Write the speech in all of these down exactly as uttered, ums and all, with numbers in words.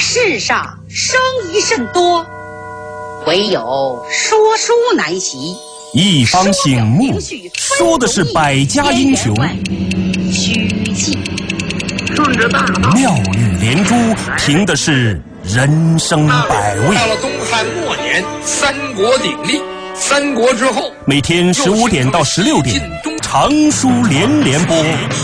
世上生疑甚多，唯有说书难习。 一方醒目，说的是百家英雄， 曲记顺着大道， 妙语连珠，凭的是人生百味。 到了东汉末年，三国鼎立，三国之后， 每天十五点到十六点，长书连连播。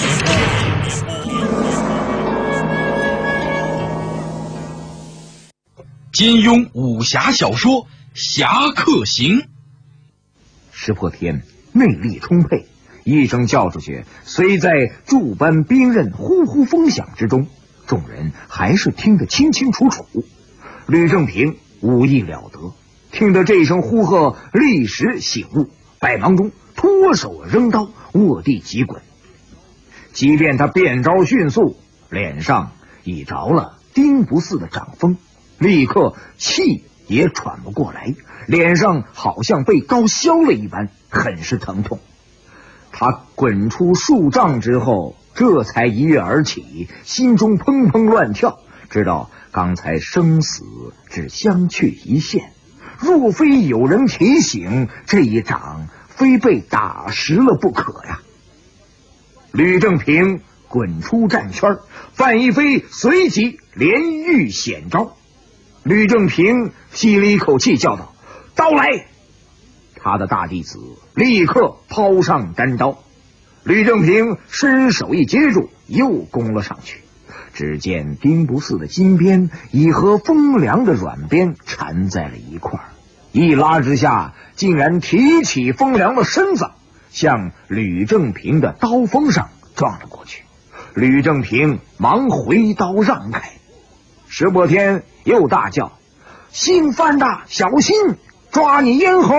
金庸武侠小说《侠客行》。 石破天内力充沛，一声叫出去，虽在诸般兵刃呼呼风响之中，众人还是听得清清楚楚。吕正平武艺了得，听得这声呼喝，立时醒悟，百忙中脱手扔刀，卧地急滚。即便他变招迅速，脸上已着了丁不似的掌风，立刻气也喘不过来，脸上好像被刀削了一般，很是疼痛。他滚出数丈之后，这才一跃而起，心中砰砰乱跳，知道刚才生死只相去一线，若非有人提醒，这一掌非被打实了不可呀。吕正平滚出战圈，范一飞随即连遇险招。吕正平吸了一口气，叫道：“刀来！”他的大弟子立刻抛上单刀，吕正平伸手一接住，又攻了上去。只见丁不似的金鞭已和风凉的软鞭缠在了一块儿，一拉之下，竟然提起风凉的身子，向吕正平的刀锋上撞了过去。吕正平忙回刀让开。石破天又大叫：“姓范的小心，抓你咽喉！”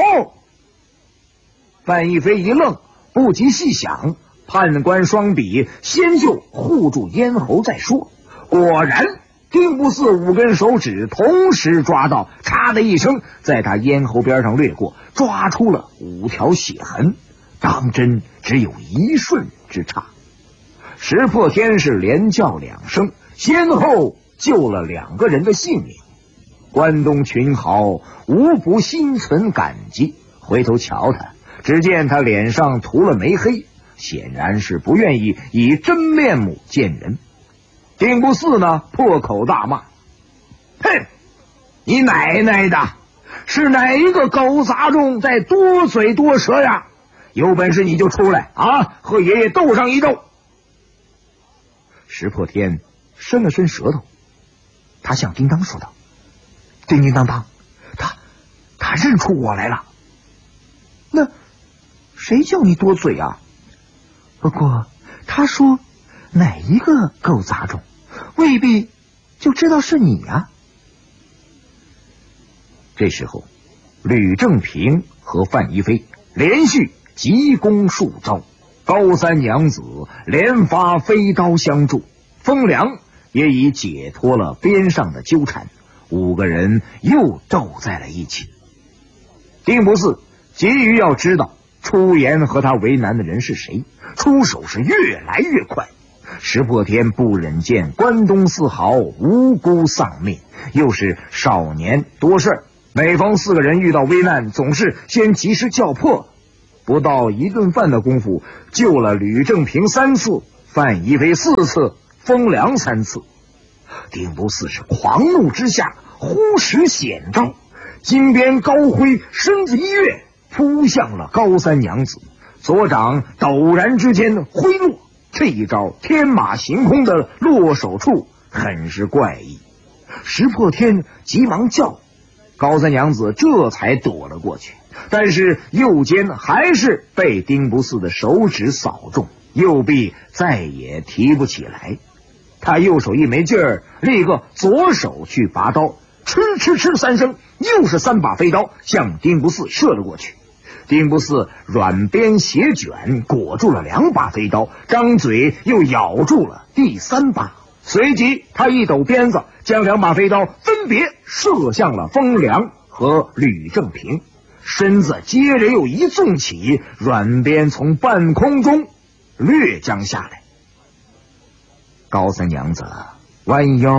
范一飞一愣，不及细想，判官双笔，先就护住咽喉再说。果然丁不似五根手指同时抓到，嚓的一声，在他咽喉边上掠过，抓出了五条血痕，当真只有一瞬之差。石破天是连叫两声，先后救了两个人的性命。关东群豪无不心存感激，回头瞧他，只见他脸上涂了煤黑，显然是不愿意以真面目见人。丁不似呢，破口大骂：“哼，你奶奶的，是哪一个狗杂种在多嘴多舌呀？有本事你就出来啊，和爷爷斗上一斗！”石破天伸了伸舌头，他向叮当说道：“叮叮当当，他他认出我来了。”“那谁叫你多嘴啊？不过他说哪一个狗杂种，未必就知道是你啊。”这时候吕正平和范一飞连续急攻数招，高三娘子连发飞刀相助，风凉也已解脱了边上的纠缠，五个人又斗在了一起。丁不似急于要知道出言和他为难的人是谁，出手是越来越快。石破天不忍见关东四豪无辜丧命，又是少年多事，每逢四个人遇到危难，总是先及时叫破。不到一顿饭的功夫，救了吕正平三次，范一飞四次，风凉三次。丁不似是狂怒之下忽使险招，金鞭高挥，身子一跃，扑向了高三娘子，左掌陡然之间挥落，这一招天马行空的落手处很是怪异。石破天急忙叫，高三娘子这才躲了过去，但是右肩还是被丁不似的手指扫中，右臂再也提不起来。他右手一没劲儿，立刻左手去拔刀，哧哧哧三声，又是三把飞刀向丁不似射了过去。丁不似软鞭斜卷，裹住了两把飞刀，张嘴又咬住了第三把，随即他一抖鞭子，将两把飞刀分别射向了风凉和吕正平，身子接着又一纵起，软鞭从半空中掠将下来。高三娘子弯腰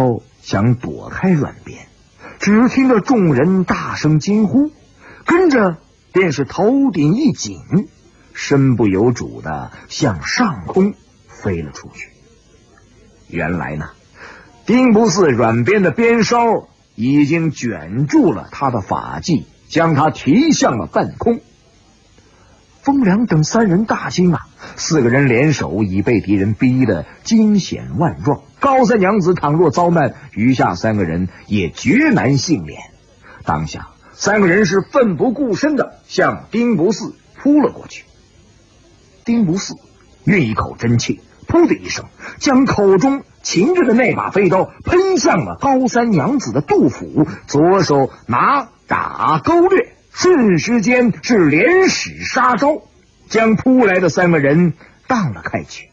想躲开阮边，只听得众人大声惊呼，跟着便是头顶一紧，身不由主的向上空飞了出去。原来呢，丁不似阮边的鞭梢已经卷住了他的发髻，将他提向了半空。风凉等三人大惊啊，四个人联手已被敌人逼得惊险万状。高三娘子倘若遭难，余下三个人也绝难幸免。当下三个人是奋不顾身的向丁不似扑了过去。丁不似运一口真气，噗的一声将口中擒着的那把飞刀喷向了高三娘子的肚腹，左手拿打勾掠，瞬时间是连使杀招，将扑来的三个人荡了开去。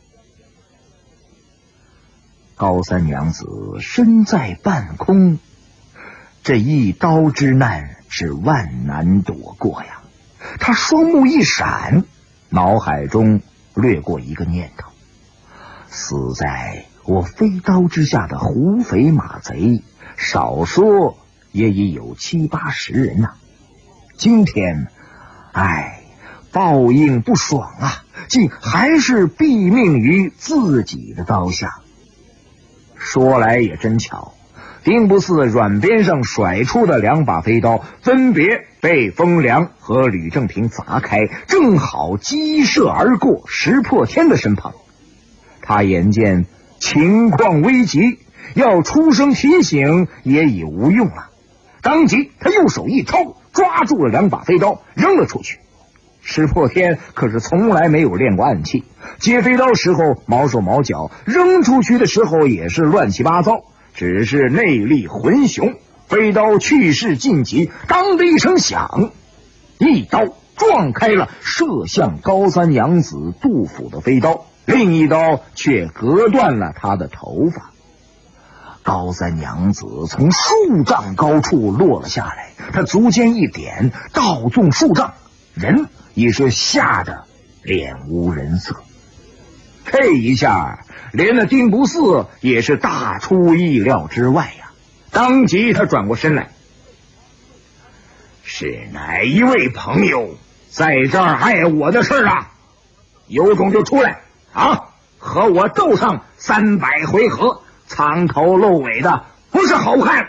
高三娘子身在半空，这一刀之难是万难躲过呀。他双目一闪，脑海中掠过一个念头：死在我飞刀之下的胡匪马贼，少说也已有七八十人呐、啊。今天，哎，报应不爽啊，竟还是毙命于自己的刀下。说来也真巧，丁不似软边上甩出的两把飞刀，分别被风凉和吕正平砸开，正好击射而过石破天的身旁。他眼见情况危急，要出声提醒也已无用了，当即他右手一抄，抓住了两把飞刀，扔了出去。石破天可是从来没有练过暗器，接飞刀时候毛手毛脚，扔出去的时候也是乱七八糟，只是内力浑雄。飞刀去势尽急，当的一声响，一刀撞开了射向高三娘子肚腹的飞刀，另一刀却割断了他的头发。高三娘子从数丈高处落了下来，她足尖一点，倒纵数丈，人已是吓得脸无人色。这一下连了丁不似也是大出意料之外呀、啊！当即他转过身来：是哪一位朋友在这儿碍我的事啊？有种就出来啊，和我斗上三百回合，藏头露尾的不是好汉。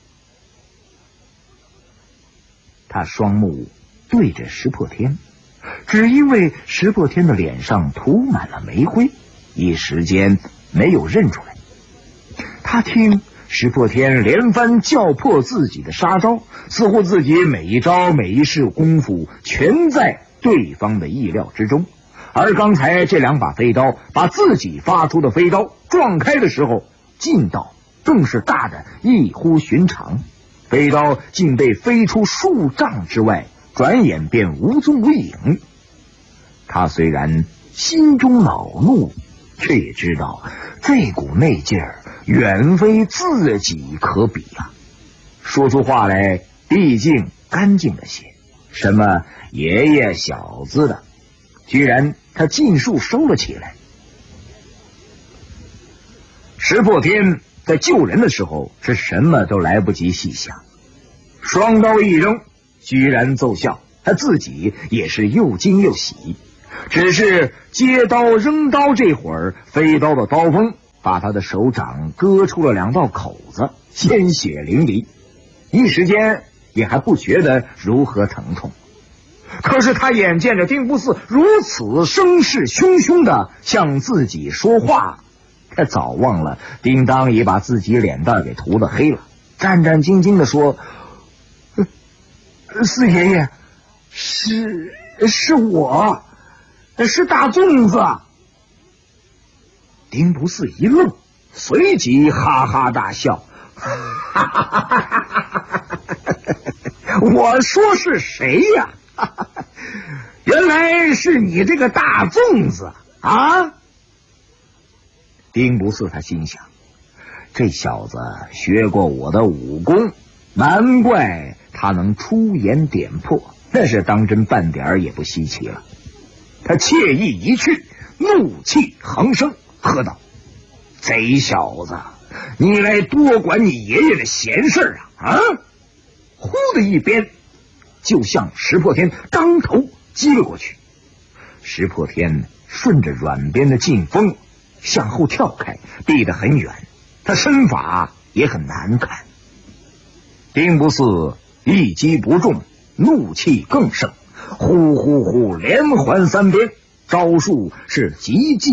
他双目对着石破天，只因为石破天的脸上涂满了煤灰，一时间没有认出来。他听石破天连番叫破自己的杀招，似乎自己每一招每一式功夫全在对方的意料之中，而刚才这两把飞刀把自己发出的飞刀撞开的时候，劲道更是大的异乎寻常，飞刀竟被飞出数丈之外，转眼便无踪无影。他虽然心中恼怒，却也知道这股内劲儿远非自己可比啊。说出话来毕竟干净了些，什么爷爷小子的，居然他尽数收了起来。石破天在救人的时候是什么都来不及细想，双刀一扔，居然奏效，他自己也是又惊又喜。只是接刀扔刀这会儿，飞刀的刀锋把他的手掌割出了两道口子，鲜血淋漓，一时间也还不觉得如何疼痛。可是他眼见着丁不似如此声势汹汹的向自己说话，他早忘了叮当也把自己脸蛋给涂得黑了，战战兢兢地说：四爷爷，是是我，是大粽子。丁不似一愣，随即哈哈大笑：我说是谁呀？原来是你这个大粽子啊！丁不似他心想，这小子学过我的武功，难怪他能出言点破，那是当真半点也不稀奇了。他惬意一去，怒气横生，喝道：贼小子， 你来多管你爷爷的闲事啊！啊！呼的一鞭，就向石破天当头击了过去。石破天顺着软鞭的劲风向后跳开，避得很远，他身法也很难看。丁不嗣一击不中，怒气更盛，呼呼呼连环三鞭，招数是极尽